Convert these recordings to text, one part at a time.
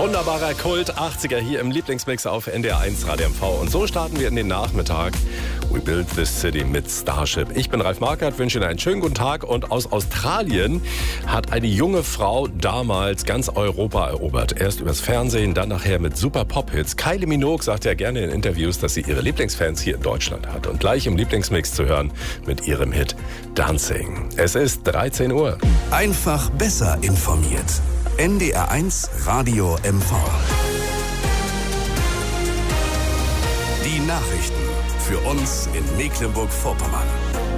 Wunderbarer Kult 80er hier im Lieblingsmix auf NDR1 Radio MV. Und so starten wir in den Nachmittag. We build this city mit Starship. Ich bin Ralf Markert, wünsche Ihnen einen schönen guten Tag. Und aus Australien hat eine junge Frau damals ganz Europa erobert. Erst übers Fernsehen, dann nachher mit super Pop-Hits. Kylie Minogue sagt ja gerne in Interviews, dass sie ihre Lieblingsfans hier in Deutschland hat. Und gleich im Lieblingsmix zu hören mit ihrem Hit Dancing. Es ist 13 Uhr. Einfach besser informiert. NDR1 Radio MV. Die Nachrichten für uns in Mecklenburg-Vorpommern.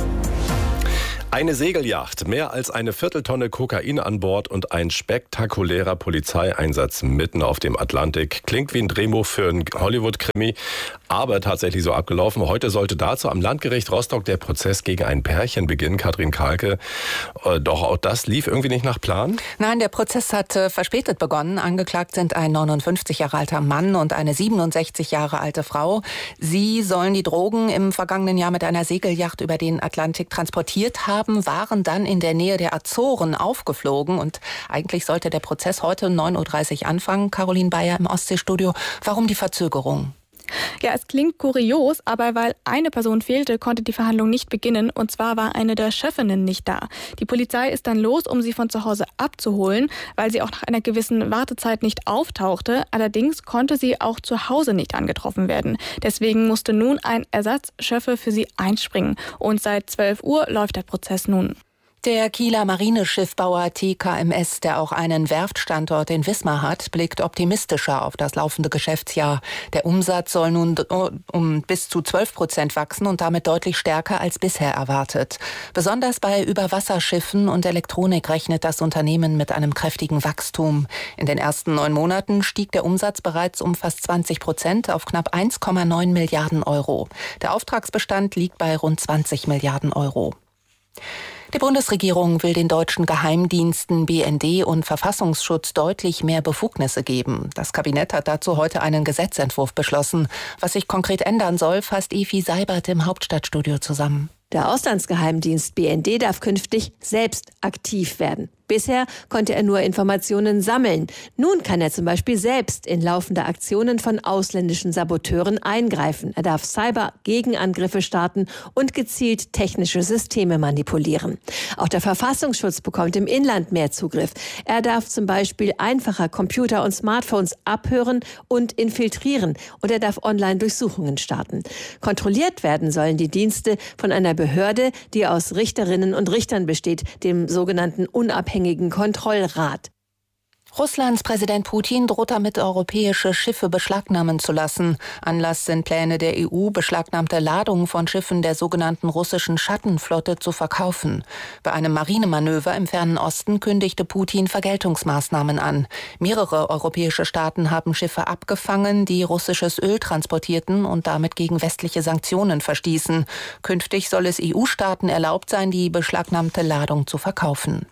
Eine Segelyacht, mehr als eine Vierteltonne Kokain an Bord und ein spektakulärer Polizeieinsatz mitten auf dem Atlantik. Klingt wie ein Drehbuch für einen Hollywood-Krimi, aber tatsächlich so abgelaufen. Heute sollte dazu am Landgericht Rostock der Prozess gegen ein Pärchen beginnen, Katrin Kahlke. Doch auch das lief irgendwie nicht nach Plan? Nein, der Prozess hat verspätet begonnen. Angeklagt sind ein 59 Jahre alter Mann und eine 67 Jahre alte Frau. Sie sollen die Drogen im vergangenen Jahr mit einer Segelyacht über den Atlantik transportiert haben, waren dann in der Nähe der Azoren aufgeflogen und eigentlich sollte der Prozess heute um 9.30 Uhr anfangen. Caroline Bayer im Ostseestudio. Warum die Verzögerung? Ja, es klingt kurios, aber weil eine Person fehlte, konnte die Verhandlung nicht beginnen. Und zwar war eine der Chefinnen nicht da. Die Polizei ist dann los, um sie von zu Hause abzuholen, weil sie auch nach einer gewissen Wartezeit nicht auftauchte. Allerdings konnte sie auch zu Hause nicht angetroffen werden. Deswegen musste nun ein Ersatzchefe für sie einspringen. Und seit 12 Uhr läuft der Prozess nun. Der Kieler Marineschiffbauer TKMS, der auch einen Werftstandort in Wismar hat, blickt optimistischer auf das laufende Geschäftsjahr. Der Umsatz soll nun um bis zu 12% wachsen und damit deutlich stärker als bisher erwartet. Besonders bei Überwasserschiffen und Elektronik rechnet das Unternehmen mit einem kräftigen Wachstum. In den ersten 9 Monaten stieg der Umsatz bereits um fast 20% auf knapp 1,9 Milliarden Euro. Der Auftragsbestand liegt bei rund 20 Milliarden Euro. Die Bundesregierung will den deutschen Geheimdiensten BND und Verfassungsschutz deutlich mehr Befugnisse geben. Das Kabinett hat dazu heute einen Gesetzentwurf beschlossen. Was sich konkret ändern soll, fasst Evi Seibert im Hauptstadtstudio zusammen. Der Auslandsgeheimdienst BND darf künftig selbst aktiv werden. Bisher konnte er nur Informationen sammeln. Nun kann er zum Beispiel selbst in laufende Aktionen von ausländischen Saboteuren eingreifen. Er darf Cyber-Gegenangriffe starten und gezielt technische Systeme manipulieren. Auch der Verfassungsschutz bekommt im Inland mehr Zugriff. Er darf zum Beispiel einfacher Computer und Smartphones abhören und infiltrieren. Und er darf Online-Durchsuchungen starten. Kontrolliert werden sollen die Dienste von einer Behörde, die aus Richterinnen und Richtern besteht, dem sogenannten unabhängigen Kontrollrat. Russlands Präsident Putin droht damit, europäische Schiffe beschlagnahmen zu lassen. Anlass sind Pläne der EU, beschlagnahmte Ladungen von Schiffen der sogenannten russischen Schattenflotte zu verkaufen. Bei einem Marinemanöver im Fernen Osten kündigte Putin Vergeltungsmaßnahmen an. Mehrere europäische Staaten haben Schiffe abgefangen, die russisches Öl transportierten und damit gegen westliche Sanktionen verstießen. Künftig soll es EU-Staaten erlaubt sein, die beschlagnahmte Ladung zu verkaufen.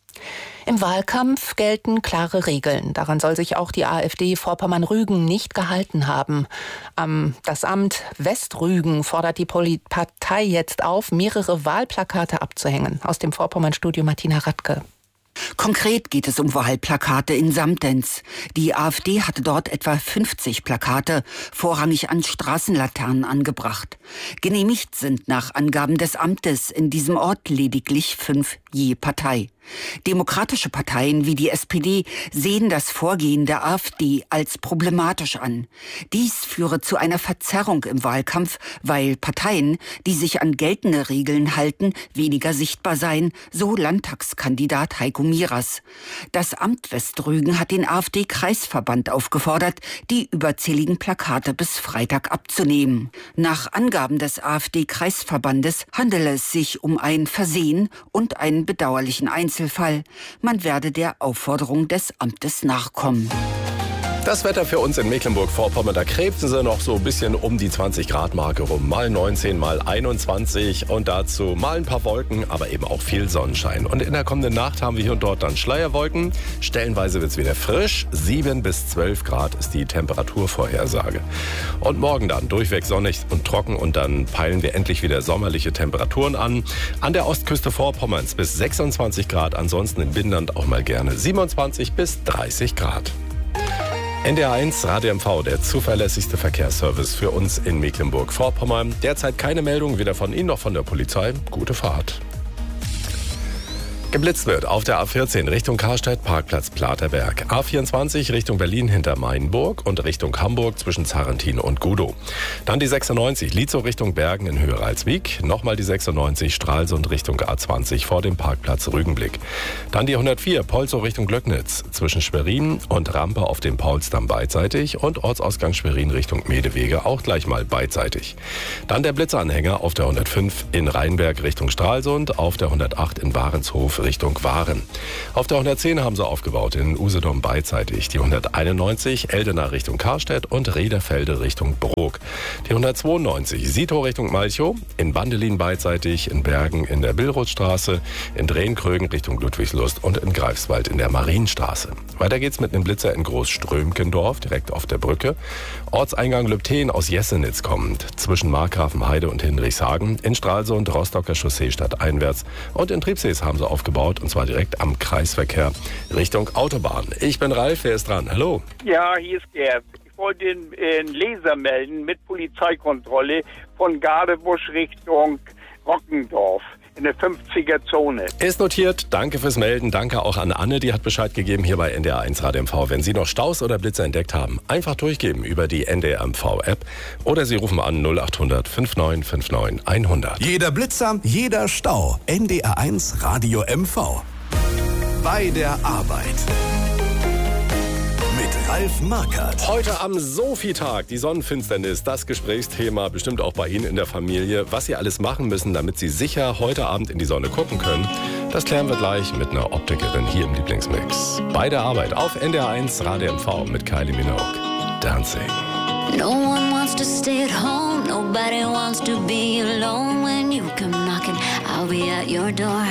Im Wahlkampf gelten klare Regeln. Daran soll sich auch die AfD Vorpommern-Rügen nicht gehalten haben. Das Amt Westrügen fordert die Partei jetzt auf, mehrere Wahlplakate abzuhängen. Aus dem Vorpommern-Studio Martina Radke. Konkret geht es um Wahlplakate in Samtens. Die AfD hatte dort etwa 50 Plakate, vorrangig an Straßenlaternen angebracht. Genehmigt sind nach Angaben des Amtes in diesem Ort lediglich 5 je Partei. Demokratische Parteien wie die SPD sehen das Vorgehen der AfD als problematisch an. Dies führe zu einer Verzerrung im Wahlkampf, weil Parteien, die sich an geltende Regeln halten, weniger sichtbar seien, so Landtagskandidat Heiko Miras. Das Amt Westrügen hat den AfD-Kreisverband aufgefordert, die überzähligen Plakate bis Freitag abzunehmen. Nach Angaben des AfD-Kreisverbandes handele es sich um ein Versehen und einen bedauerlichen Einzelfall. Man werde der Aufforderung des Amtes nachkommen. Das Wetter für uns in Mecklenburg-Vorpommern, da krebsen sie noch so ein bisschen um die 20-Grad-Marke rum. Mal 19, mal 21 und dazu mal ein paar Wolken, aber eben auch viel Sonnenschein. Und in der kommenden Nacht haben wir hier und dort dann Schleierwolken. Stellenweise wird es wieder frisch. 7 bis 12 Grad ist die Temperaturvorhersage. Und morgen dann durchweg sonnig und trocken und dann peilen wir endlich wieder sommerliche Temperaturen an. An der Ostküste Vorpommerns bis 26 Grad, ansonsten im Binnenland auch mal gerne 27 bis 30 Grad. NDR 1 Radio MV, der zuverlässigste Verkehrsservice für uns in Mecklenburg-Vorpommern. Derzeit keine Meldung, weder von Ihnen noch von der Polizei. Gute Fahrt. Geblitzt wird auf der A14 Richtung Karstadt, Parkplatz Platerberg. A24 Richtung Berlin hinter Mainburg und Richtung Hamburg zwischen Zarrentin und Gudow. Dann die 96 Lietzow Richtung Bergen in Höhe Ralswiek. Nochmal die 96 Stralsund Richtung A20 vor dem Parkplatz Rügenblick. Dann die 104 Polzow Richtung Glöcknitz zwischen Schwerin und Rampe auf dem Paulsdamm beidseitig und Ortsausgang Schwerin Richtung Medewege auch gleich mal beidseitig. Dann der Blitzanhänger auf der 105 in Rheinberg Richtung Stralsund, auf der 108 in Barentshof Richtung Waren. Auf der 110 haben sie aufgebaut in Usedom beidseitig. Die 191 Eldena Richtung Karstedt und Rederfelde Richtung Brok. Die 192 Sito Richtung Malchow, in Bandelin beidseitig, in Bergen in der Billrothstraße, in Drehenkrögen Richtung Ludwigslust und in Greifswald in der Marienstraße. Weiter geht's mit einem Blitzer in Großströmkendorf, direkt auf der Brücke. Ortseingang Lübten aus Jessenitz kommt, zwischen Markgrafenheide und Hinrichshagen, in Stralsund, Rostocker Chaussee stadteinwärts und in Triebsees haben sie aufgebaut, und zwar direkt am Kreisverkehr Richtung Autobahn. Ich bin Ralf, wer ist dran? Hallo. Ja, hier ist Gerd. Ich wollte den Leser melden mit Polizeikontrolle von Gadebusch Richtung Rockendorf in der 50er-Zone. Ist notiert. Danke fürs Melden. Danke auch an Anne, die hat Bescheid gegeben hier bei NDR 1 Radio MV. Wenn Sie noch Staus oder Blitzer entdeckt haben, einfach durchgeben über die NDR MV-App oder Sie rufen an 0800 5959 100. Jeder Blitzer, jeder Stau. NDR 1 Radio MV. Bei der Arbeit. Mit Ralf Markert. Heute am Sophie-Tag, die Sonnenfinsternis, das Gesprächsthema, bestimmt auch bei Ihnen in der Familie. Was Sie alles machen müssen, damit Sie sicher heute Abend in die Sonne gucken können, das klären wir gleich mit einer Optikerin hier im Lieblingsmix. Bei der Arbeit auf NDR 1 Radio MV mit Kylie Minogue. Dancing. No one wants to stay at home, nobody wants to be alone. When you come knocking, I'll be at your door.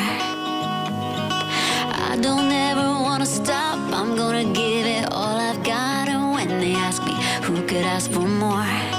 I don't ever wanna stop, I'm gonna give it all I've got. And when they ask me, who could ask for more?